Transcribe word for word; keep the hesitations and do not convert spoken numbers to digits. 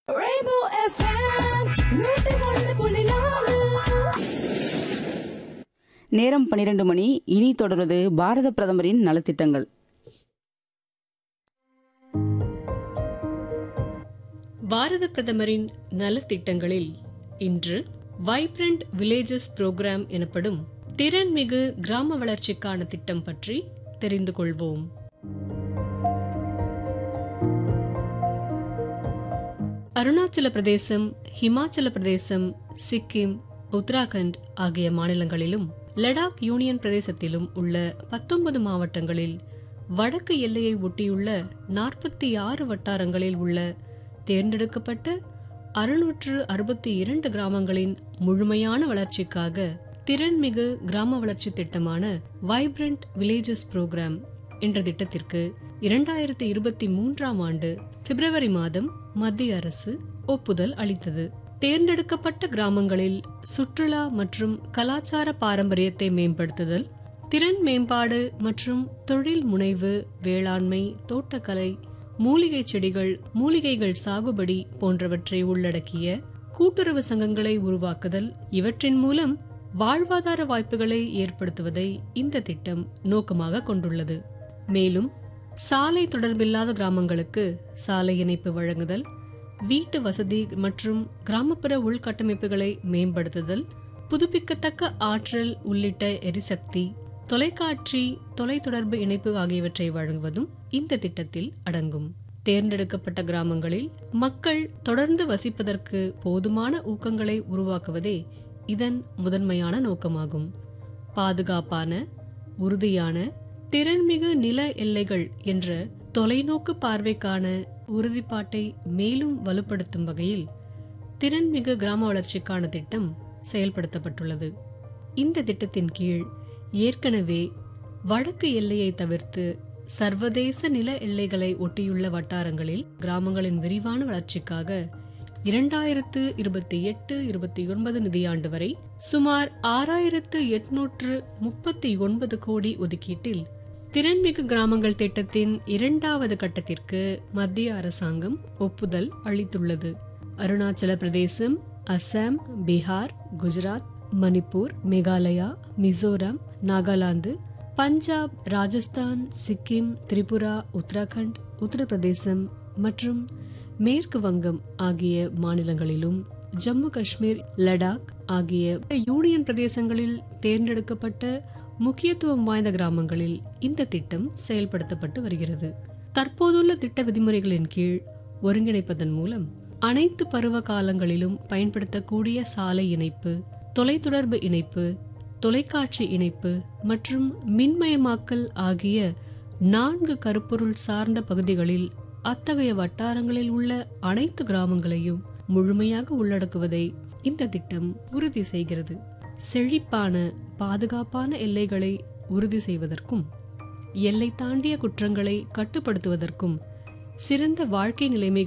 Rainbow F M நூத்தி ஒன்று புள்ளி நாலு. நேரம் பன்னிரண்டு மணி. இனி தொடர்வது பாரத பிரதமரின் நலத்திட்டங்கள். பாரத பிரதமரின் நலத்திட்டங்களில் இன்று வைப்ரண்ட் வில்லேஜஸ் புரோகிராம் எனப்படும் திறன்மிகு கிராம வளர்ச்சிக்கான திட்டம் பற்றி தெரிந்து கொள்வோம். அருணாச்சல பிரதேசம், ஹிமாச்சல பிரதேசம், சிக்கிம், உத்தராகண்ட் ஆகிய மாநிலங்களிலும் லடாக் யூனியன் பிரதேசத்திலும் உள்ள பத்தொன்பது மாவட்டங்களில் வடக்கு எல்லையை ஒட்டியுள்ள நாற்பத்தி ஆறு வட்டாரங்களில் உள்ள தேர்ந்தெடுக்கப்பட்ட அறுநூற்று அறுபத்தி இரண்டு கிராமங்களின் முழுமையான வளர்ச்சிக்காக திறன்மிகு கிராம வளர்ச்சி திட்டமான வைப்ரண்ட் வில்லேஜஸ் புரோகிராம் என்ற திட்டத்திற்கு இரண்டாயிரத்தி இருபத்தி மூன்றாம் ஆண்டு பிப்ரவரி மாதம் மத்திய அரசு ஒப்புதல் அளித்தது. தேர்ந்தெடுக்கப்பட்ட கிராமங்களில் சுற்றுலா மற்றும் கலாச்சார பாரம்பரியத்தை மேம்படுத்துதல், திறன் மேம்பாடு மற்றும் தொழில் முனைவு, வேளாண்மை, தோட்டக்கலை, மூலிகை செடிகள், மூலிகைகள் சாகுபடி போன்றவற்றை உள்ளடக்கிய கூட்டுறவு சங்கங்களை உருவாக்குதல், இவற்றின் மூலம் வாழ்வாதார வாய்ப்புகளை ஏற்படுத்துவதை இந்த திட்டம் நோக்கமாக கொண்டுள்ளது. மேலும் சாலை தொடர்பில்லாத கிராமங்களுக்கு சாலை இணைப்பு வழங்குதல், வீட்டு வசதி மற்றும் கிராமப்புற உள்கட்டமைப்புகளை மேம்படுத்துதல், புதுப்பிக்கத்தக்க ஆற்றல் உள்ளிட்ட எரிசக்தி, தொலைக்காட்சி, தொலைத்தொடர்பு இணைப்பு ஆகியவற்றை வழங்குவதும் இந்த திட்டத்தில் அடங்கும். தேர்ந்தெடுக்கப்பட்ட கிராமங்களில் மக்கள் தொடர்ந்து வசிப்பதற்கு போதுமான ஊக்கங்களை உருவாக்குவதே இதன் முதன்மையான நோக்கமாகும். பாதுகாப்பான, உறுதியான, திறன்மிகு நில எல்லைகள் என்ற தொலைநோக்கு பார்வைக்கான உறுதிப்பாட்டை மேலும் வலுப்படுத்தும் வகையில் திறன்மிகு கிராம வளர்ச்சிக்கான திட்டம் செயல்படுத்தப்பட்டுள்ளது. இந்த திட்டத்தின் கீழ் ஏற்கனவே வடக்கு எல்லையை தவிர்த்து சர்வதேச நில எல்லைகளை ஒட்டியுள்ள வட்டாரங்களில் கிராமங்களின் விரிவான வளர்ச்சிக்காக இரண்டாயிரத்து இருபத்தி எட்டு இருபத்தி ஒன்பது நிதியாண்டு வரை சுமார் ஆறாயிரத்து எட்நூற்று முப்பத்தி ஒன்பது கோடி ஒதுக்கீட்டில் திறன்மிகு கிராமங்கள் திட்டத்தின் இரண்டாவது கட்டத்திற்கு மத்திய அரசாங்கம் ஒப்புதல் அளித்துள்ளது. அருணாச்சல பிரதேசம், அசாம், பீகார், குஜராத், மணிப்பூர், மேகாலயா, மிசோரம், நாகாலாந்து, பஞ்சாப், ராஜஸ்தான், சிக்கிம், திரிபுரா, உத்தராகண்ட், உத்தரப்பிரதேசம் மற்றும் மேற்கு வங்கம் ஆகிய மாநிலங்களிலும் ஜம்மு காஷ்மீர், லடாக் ஆகிய யூனியன் பிரதேசங்களில் தேர்ந்தெடுக்கப்பட்ட முக்கியத்துவம் வாய்ந்த கிராமங்களில் இந்த திட்டம் செயல்படுத்தப்பட்டு வருகிறது. தற்போதுள்ள திட்ட விதிமுறைகளின் கீழ் ஒருங்கிணைப்பதன் மூலம் அனைத்து பருவ காலங்களிலும் பயன்படுத்தக்கூடிய சாலை இணைப்பு, தொலைத்தொடர்பு இணைப்பு, தொலைக்காட்சி இணைப்பு மற்றும் மின்மயமாக்கல் ஆகிய நான்கு கருப்பொருள் சார்ந்த பகுதிகளில் அத்தகைய வட்டாரங்களில் உள்ள அனைத்து கிராமங்களையும் முழுமையாக உள்ளடக்குவதை இந்த திட்டம் உறுதி செய்கிறது. செழிப்பான, பாதுகாப்பான எல்லைகளை உறுதி செய்வதற்கும் எல்லை தாண்டிய குற்றங்களை கட்டுப்படுத்துவதற்கும் சிறந்த வாழ்க்கை நிலைமை